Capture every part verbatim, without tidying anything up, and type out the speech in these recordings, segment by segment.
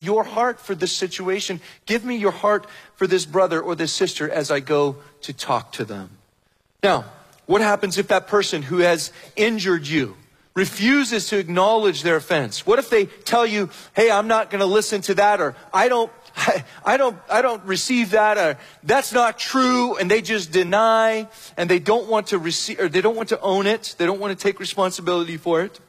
your heart for this situation. Give me your heart for this brother or this sister as I go to talk to them. Now, what happens if that person who has injured you refuses to acknowledge their offense? What if they tell you, hey, I'm not going to listen to that, or I don't, I, I don't, I don't receive that, or that's not true, and they just deny, and they don't want to receive, or they don't want to own it, they don't want to take responsibility for it?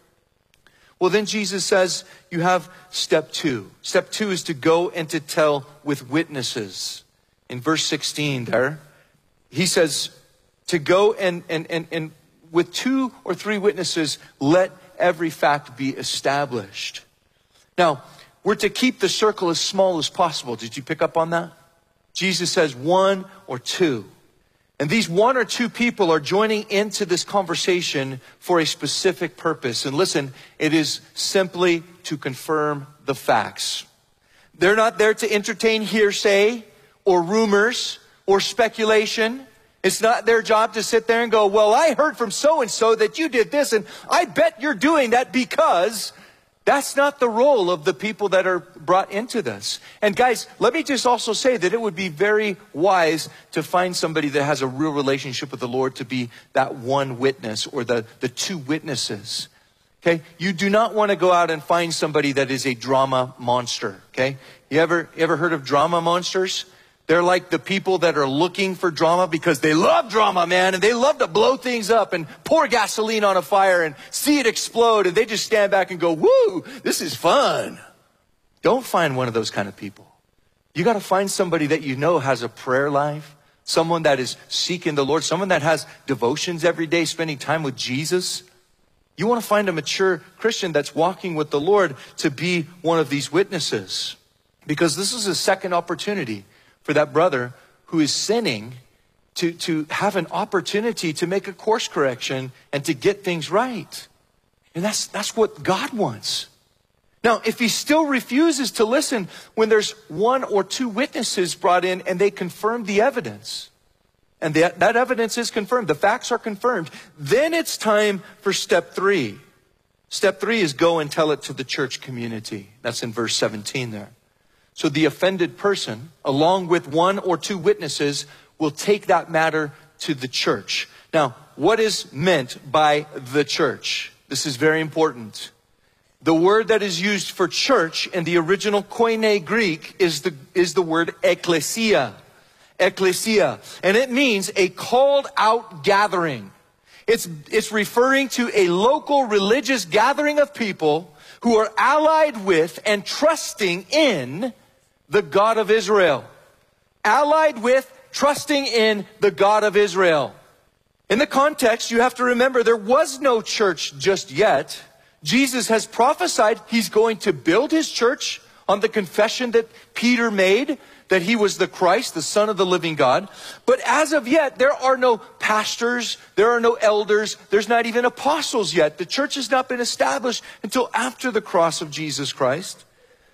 Well, then Jesus says you have step two. Step two is to go and to tell with witnesses. In verse sixteen there, he says to go and, and, and, and with two or three witnesses, let every fact be established. Now, we're to keep the circle as small as possible. Did you pick up on that? Jesus says one or two. And these one or two people are joining into this conversation for a specific purpose. And listen, it is simply to confirm the facts. They're not there to entertain hearsay or rumors or speculation. It's not their job to sit there and go, well, I heard from so-and-so that you did this, and I bet you're doing that because... That's not the role of the people that are brought into this. And guys, let me just also say that it would be very wise to find somebody that has a real relationship with the Lord to be that one witness or the, the two witnesses. Okay? You do not want to go out and find somebody that is a drama monster. Okay? You ever, you ever heard of drama monsters? They're like the people that are looking for drama because they love drama, man. And they love to blow things up and pour gasoline on a fire and see it explode. And they just stand back and go, woo, this is fun. Don't find one of those kind of people. You got to find somebody that you know has a prayer life. Someone that is seeking the Lord. Someone that has devotions every day, spending time with Jesus. You want to find a mature Christian that's walking with the Lord to be one of these witnesses. Because this is a second opportunity for that brother who is sinning to, to have an opportunity to make a course correction and to get things right. And that's, that's what God wants. Now, if he still refuses to listen when there's one or two witnesses brought in and they confirm the evidence, and that, that evidence is confirmed, the facts are confirmed, then it's time for step three. Step three is go and tell it to the church community. That's in verse seventeen there. So the offended person, along with one or two witnesses, will take that matter to the church. Now, what is meant by the church? This is very important. The word that is used for church in the original Koine Greek is the, is the word ekklesia. Ekklesia. And it means a called out gathering. It's, it's referring to a local religious gathering of people who are allied with and trusting in the God of Israel. Allied with, trusting in the God of Israel. In the context, you have to remember there was no church just yet. Jesus has prophesied he's going to build his church on the confession that Peter made, that he was the Christ, the Son of the living God. But as of yet, there are no pastors, there are no elders, there's not even apostles yet. The church has not been established until after the cross of Jesus Christ.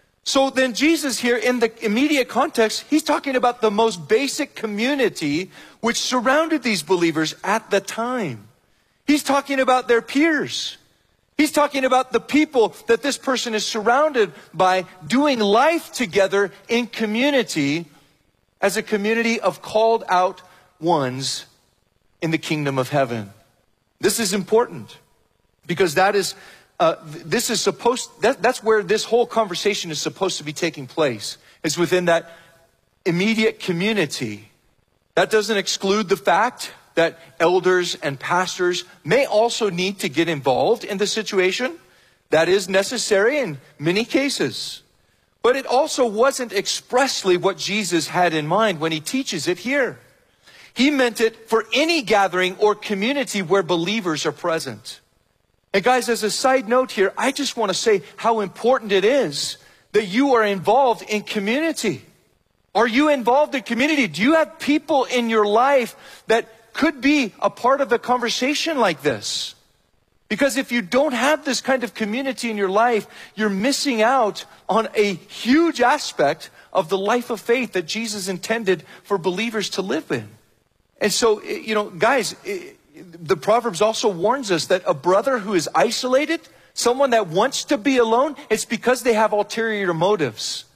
So then Jesus here in the immediate context, he's talking about the most basic community which surrounded these believers at the time. He's talking about their peers. He's talking about the people that this person is surrounded by, doing life together in community as a community of called out ones in the kingdom of heaven. This is important because that is Uh, this is supposed, that, that's where this whole conversation is supposed to be taking place. It's within that immediate community. That doesn't exclude the fact that elders and pastors may also need to get involved in the situation. That is necessary in many cases. But it also wasn't expressly what Jesus had in mind when he teaches it here. He meant it for any gathering or community where believers are present. And guys, as a side note here, I just want to say how important it is that you are involved in community. Are you involved in community? Do you have people in your life that could be a part of a conversation like this? Because if you don't have this kind of community in your life, you're missing out on a huge aspect of the life of faith that Jesus intended for believers to live in. And so, you know, guys, the Proverbs also warns us that a brother who is isolated, someone that wants to be alone, it's because they have ulterior motives.